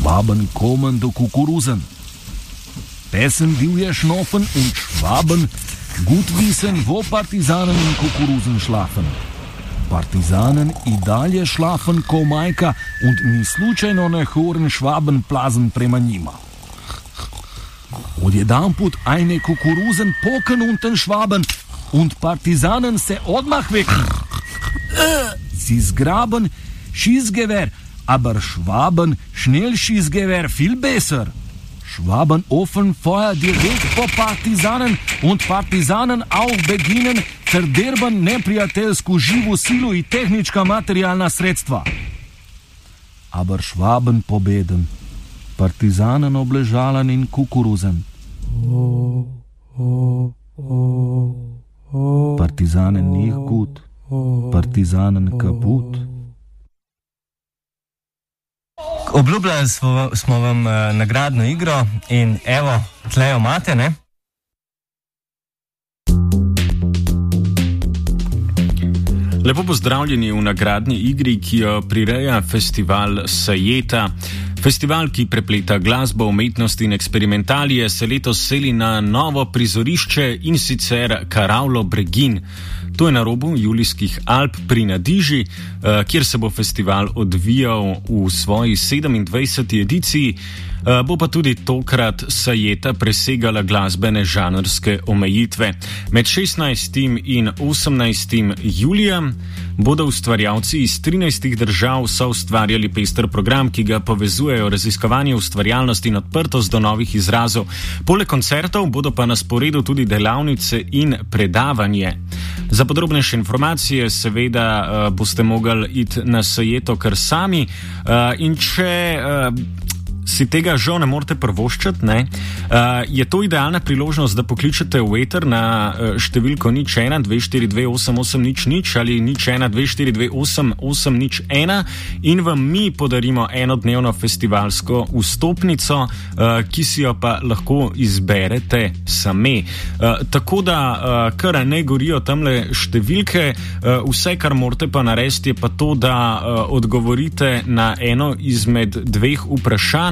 Schwaben kommen do Kukurusen. Dessen divje Schnoffen und Schwaben gut wissen, wo Partisanen in Kukurusen schlafen. Partisanen i dalje schlafen ko majka und ni slučajno ne hören Schwaben plazen prema njima. Odjedanput eine Kukurusen poken unten Schwaben und Partisanen se odmah wecken. Sie zgraben Schießgewehr, aber Schwaben schnell Schießgewehr viel besser. Schwaben offen Feuer direkt po Partisanen und Partisanen auch beginnen verderben neprijateljsku živu silu i tehnička materijalna sredstva. Aber Schwaben pobeden, Partisanen obležalen in Kukuruzen. Partisanen nicht gut, Partisanen kaputt. Obljubljali smo vam nagradno igro in evo, tle jo imate, ne? Lepo pozdravljeni v nagradni igri, ki jo prireja festival Sajeta. Festival, ki prepleta glasbo, umetnost in eksperimentalije, se letos seli na novo prizorišče in sicer Karavlo Bregin. To je na robu Julijskih Alp pri Nadiži, kjer se bo festival odvijal v svoji 27. ediciji. Bo pa tudi tokrat Sajeta presegala glasbene žanrske omejitve. Med 16. in 18. julijem bodo ustvarjalci iz 13 držav soustvarjali pester program, ki ga povezujejo raziskovanje, ustvarjalnost in odprtost do novih izrazov. Poleg koncertov bodo pa na sporedu tudi delavnice in predavanje. Za podrobnejše informacije seveda boste mogli iti na Sajeto kar sami in če si tega žal ne morete privoščiti, je to idealna priložnost, da pokličete v eter na številko 01 242 8800 ali 01 242 8801 in vam mi podarimo enodnevno festivalsko vstopnico, ki si jo pa lahko izberete same. Tako da kar ne gorijo tamle številke, vse, kar morate pa narediti, je pa to, da odgovorite na eno izmed dveh vprašanj.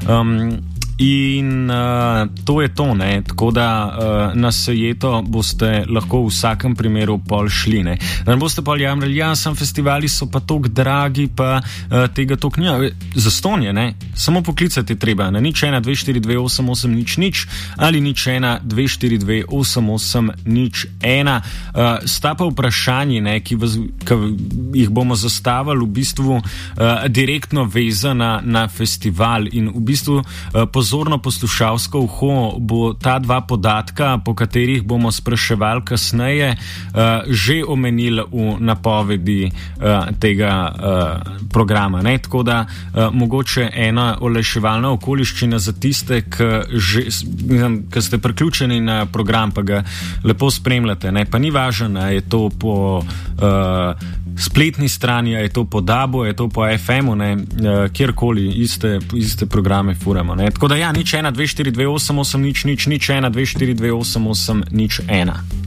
In to je to, ne? Tako da na Sajeto boste lahko v vsakem primeru pol šli. Ne? Da ne boste pol jamrali, sam festivali so pa tok dragi, pa tega tok nija. Zastonj je, ne? Samo poklicati treba na 01 242 8800 ali 01 242 8801. Sta pa vprašanji, ne, ki jih bomo zastavili v bistvu direktno vezana na festival in v bistvu pozorno poslušalsko uho bo ta dva podatka, po katerih bomo spraševali kasneje, že omenili v napovedi tega programa. Ne? Tako da mogoče ena olajševalna okoliščina za tiste, ki ste priključeni na program, pa ga lepo spremljate. Ne? Pa ni važno, je to po spletni strani, je to po DAB-u, je to po FM-u, kjerkoli iste programe furamo. Ne? Tako da 01 242 8800 01 242 8801.